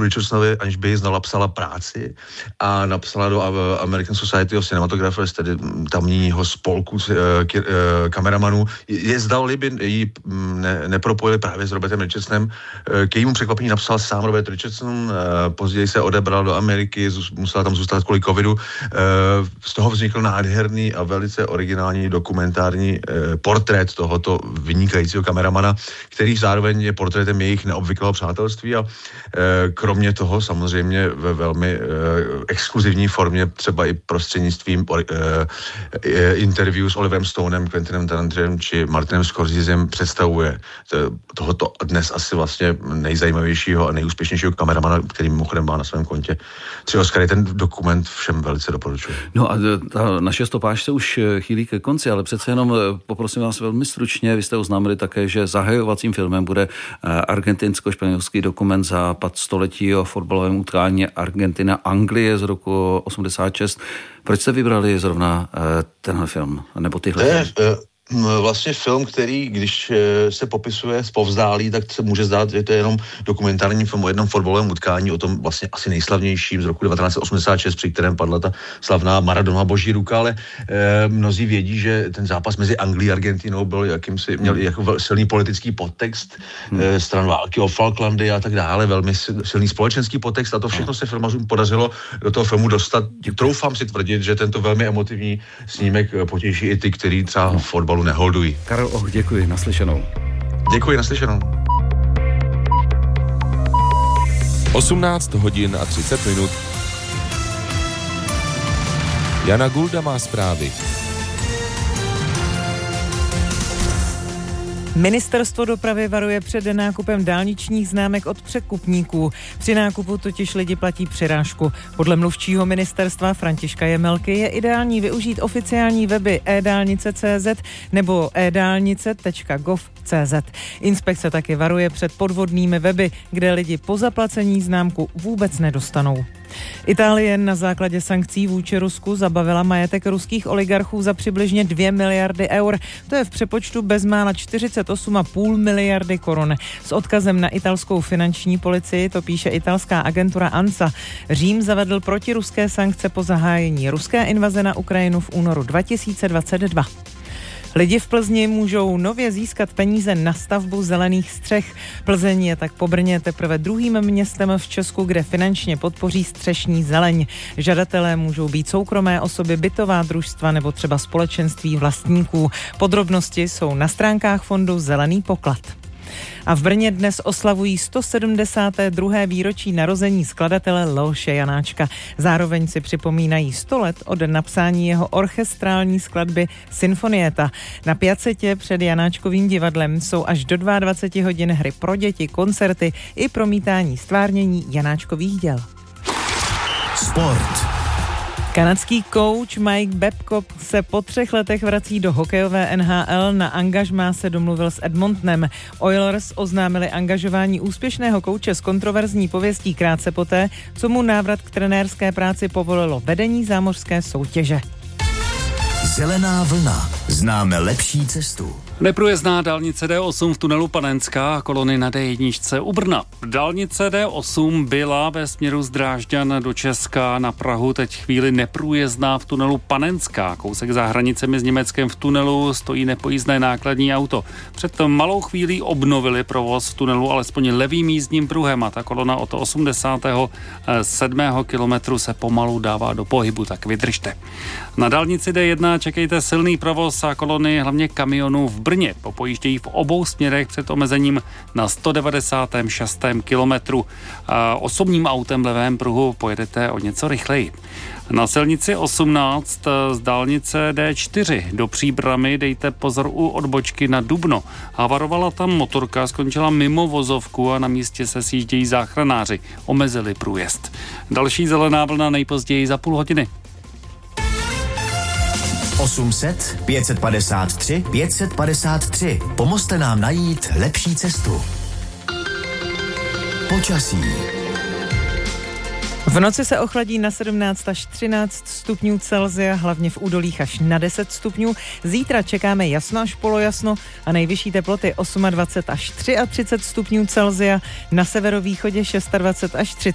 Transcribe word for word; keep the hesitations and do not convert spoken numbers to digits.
Richardsonovi, aniž by ji znala, psala práci a napsala do American Society of Cinematographers, tedy tamního spolku kameramanů. Je zdali by ji ne, nepropojili právě s Robertem Richardsonem. K jejímu překvapení napsal sám Robert Richardson, později se odebral do Ameriky, musela tam zůstat kvůli covidu. Z toho vznikl nádherný a velice originální dokumentární portrét tohoto vynikajícího kameramana, který zároveň je portrétem jejich neobvyklého přátelství a kromě toho samozřejmě ve velmi exkluzivní formě, třeba i prostřednictvím interview s Oliverem Stonem, Quentinem Tarantinem či Martinem Scorsesem představuje tohoto dnes asi vlastně nejzajímavějšího a nejúspěšnějšího kameramana, který mimochodem má na svém kontě tři Oscary. Ten dokument všem velice doporučuji. No a ta naše stopáž se už chýlí ke konci, ale přece jenom poprosím vás velmi stručně, vy jste oznámili také, že zahajovacím filmem bude argentinsko-španělský dokument Západ století o fotbalovém utkání Argentina-Anglie z roku osmdesát šest. Proč jste vybrali zrovna tenhle film, nebo tyhle filmy? Vlastně film, který, když se popisuje zpovzdálí, tak se může zdát, že to je jenom dokumentární film o jednom fotbalovém utkání, o tom vlastně asi nejslavnějším z roku devatenáct set osmdesát šest, při kterém padla ta slavná Maradona boží ruka, ale e, mnozí vědí, že ten zápas mezi Anglií a Argentinou byl jakýmsi, měl jako silný politický podtext, hmm. e, stran války o Falklandy a tak dále, velmi silný společenský podtext a to všechno se filmařům podařilo do toho filmu dostat. Troufám si tvrdit, že tento velmi emotivní snímek potěší i ty, který třeba fotbal neholdují. Karel Och, děkuji, naslyšenou. Děkuji, naslyšenou. osmnáct hodin a třicet minut. Jana Gulda má zprávy. Ministerstvo dopravy varuje před nákupem dálničních známek od překupníků. Při nákupu totiž lidi platí přirážku. Podle mluvčího ministerstva Františka Jemelky je ideální využít oficiální weby e dálnice tečka cé zet nebo e dálnice tečka gov tečka cé zet. Inspekce taky varuje před podvodnými weby, kde lidi po zaplacení známku vůbec nedostanou. Itálie na základě sankcí vůči Rusku zabavila majetek ruských oligarchů za přibližně dvě miliardy eur. To je v přepočtu bezmála čtyřicet osm celá pět miliardy korun. S odkazem na italskou finanční policii to píše italská agentura ANSA. Řím zavedl protiruské sankce po zahájení ruské invaze na Ukrajinu v únoru dva tisíce dvacet dva. Lidi v Plzni můžou nově získat peníze na stavbu zelených střech. Plzeň je tak po Brně teprve druhým městem v Česku, kde finančně podpoří střešní zeleň. Žadatelé můžou být soukromé osoby, bytová družstva nebo třeba společenství vlastníků. Podrobnosti jsou na stránkách fondu Zelený poklad. A v Brně dnes oslavují sto sedmdesáté druhé výročí narození skladatele Leoše Janáčka. Zároveň si připomínají sto let od napsání jeho orchestrální skladby Sinfonieta. Na Piacetě před Janáčkovým divadlem jsou až do dvacet dva hodin hry pro děti, koncerty i promítání stvárnění Janáčkových děl. Sport. Kanadský kouč Mike Babcock se po třech letech vrací do hokejové N H L. Na angažmá se domluvil s Edmontonem. Oilers oznámili angažování úspěšného kouče s kontroverzní pověstí krátce poté, co mu návrat k trenérské práci povolilo vedení zámořské soutěže. Zelená vlna. Známe lepší cestu. Neprůjezdná dálnice D osm v tunelu Panenská a kolony na D jedna u Brna. Dálnice D osm byla ve směru z Drážďan do Česka na Prahu teď chvíli neprůjezdná v tunelu Panenská. Kousek za hranicemi s Německem v tunelu stojí nepojízdné nákladní auto. Před malou chvílí obnovili provoz v tunelu alespoň levým jízdním pruhem a ta kolona od osmdesátého sedmého kilometru se pomalu dává do pohybu, tak vydržte. Na dálnici D jedna čekejte silný provoz a kolony hlavně kamionů v Brně. Popojíždějí v obou směrech před omezením na sto devadesátém šestém kilometru. A osobním autem v levém pruhu pojedete o něco rychleji. Na silnici osmnáct z dálnice D čtyři do Příbramy dejte pozor u odbočky na Dubno. Havarovala tam motorka, skončila mimo vozovku a na místě se sjíždějí záchranáři. Omezili průjezd. Další zelená vlna nejpozději za půl hodiny. osm set pět set padesát tři pět set padesát tři. Pomozte nám najít lepší cestu. Počasí. V noci se ochladí na sedmnáct až třináct stupňů Celsia, hlavně v údolích až na deset stupňů. Zítra čekáme jasno až polojasno a nejvyšší teploty dvacet osm až třicet tři stupňů Celsia, na severovýchodě dvacet šest až třicet.